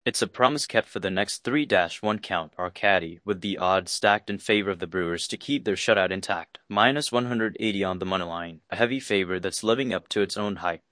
It's a promise kept for the next 3-1 count our caddy, with the odds stacked in favor of the Brewers to keep their shutout intact. -180 on the money line, a heavy favor that's living up to its own hype.